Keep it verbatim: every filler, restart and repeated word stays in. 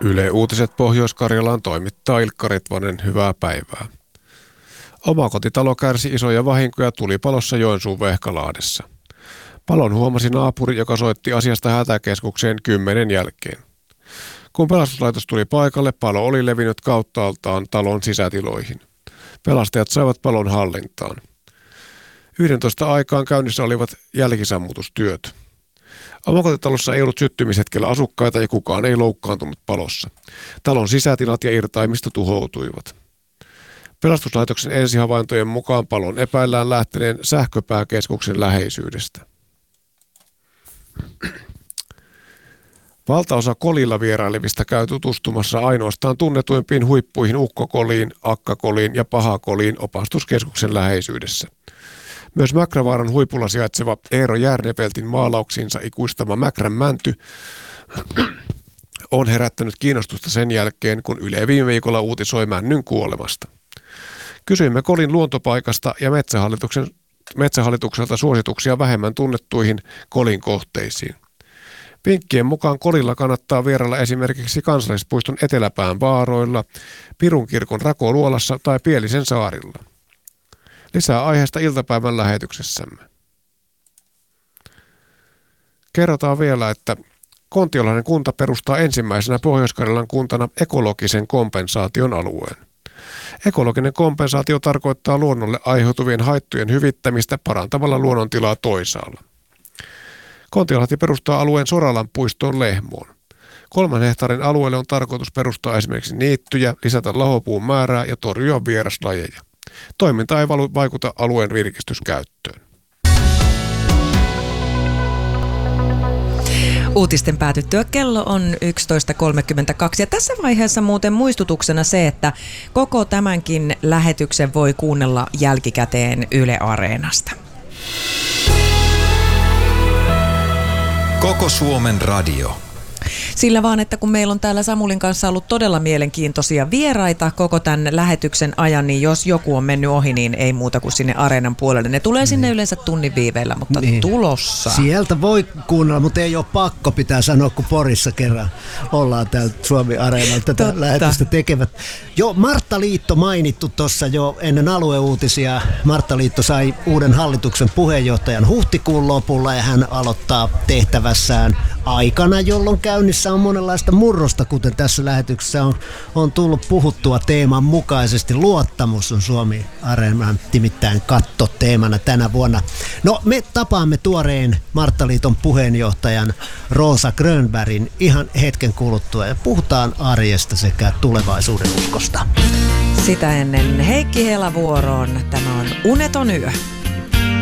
Yle Uutiset Pohjois-Karjalaan toimittaa Ilkka Ritvanen, hyvää päivää. Omakotitalo kärsi isoja vahinkoja tulipalossa Joensuun Vehkalahdessa. Palon huomasi naapuri, joka soitti asiasta hätäkeskukseen kymmenen jälkeen. Kun pelastuslaitos tuli paikalle, palo oli levinnyt kauttaaltaan talon sisätiloihin. Pelastajat saivat palon hallintaan. yksitoista aikaan käynnissä olivat jälkisammutustyöt. Omakotitalossa ei ollut syttymishetkellä asukkaita ja kukaan ei loukkaantunut palossa. Talon sisätilat ja irtaimisto tuhoutuivat. Pelastuslaitoksen ensihavaintojen mukaan palon epäillään lähteneen sähköpääkeskuksen läheisyydestä. Valtaosa kolilla vierailevista käy tutustumassa ainoastaan tunnetuimpiin huippuihin ukkokoliin, akkakoliin ja pahakoliin opastuskeskuksen läheisyydessä. Myös Mäkrävaaran huipulla sijaitseva Eero Järneveltin maalauksiinsa ikuistama Mäkrän mänty on herättänyt kiinnostusta sen jälkeen, kun Yle viime viikolla uutisoi männyn kuolemasta. Kysyimme kolin luontopaikasta ja metsähallituksen, metsähallitukselta suosituksia vähemmän tunnettuihin kolin kohteisiin. Vinkkien mukaan kolilla kannattaa vierailla esimerkiksi Kansallispuiston eteläpään vaaroilla, Pirunkirkon Rakoluolassa tai Pielisen saarilla. Lisää aiheesta iltapäivän lähetyksessämme. Kerrotaan vielä, että Kontiolahden kunta perustaa ensimmäisenä Pohjois-Karjalan kuntana ekologisen kompensaation alueen. Ekologinen kompensaatio tarkoittaa luonnolle aiheutuvien haittojen hyvittämistä parantamalla luonnontilaa toisaalla. Kontiolahti perustaa alueen Soralan puistoon Lehmoon. Kolmen hehtaarin alueelle on tarkoitus perustaa esimerkiksi niittyjä, lisätä lahopuun määrää ja torjua vieraslajeja. Toiminta ei vaikuta alueen virkistyskäyttöön. Uutisten päätyttyä kello on yksitoista kolmekymmentäkaksi ja tässä vaiheessa muuten muistutuksena se, että koko tämänkin lähetyksen voi kuunnella jälkikäteen Yle Areenasta. Koko Suomen radio. Sillä vaan, että kun meillä on täällä Samulin kanssa ollut todella mielenkiintoisia vieraita koko tämän lähetyksen ajan, niin jos joku on mennyt ohi, niin ei muuta kuin sinne Areenan puolelle. Ne tulee sinne niin. Yleensä tunnin viiveellä, mutta niin. tulossa. Sieltä voi kuunnella, mutta ei ole pakko, pitää sanoa, kun Porissa kerran ollaan täällä Suomi-Areenalla tätä Totta. lähetystä tekevät. Jo Martta Liitto mainittu tuossa jo ennen alueuutisia. Martta Liitto sai uuden hallituksen puheenjohtajan huhtikuun lopulla ja hän aloittaa tehtävässään aikana, jolloin käynnissä on monenlaista murrosta, kuten tässä lähetyksessä on, on tullut puhuttua teeman mukaisesti. Luottamus on Suomi-Areenan nimittäin kattoteemana tänä vuonna. No, me tapaamme tuoreen Marttaliiton puheenjohtajan Rosa Grönbergin ihan hetken kuluttua ja puhutaan arjesta sekä tulevaisuuden uskosta. Sitä ennen Heikki Hela vuoroon. Tämä on Uneton yö.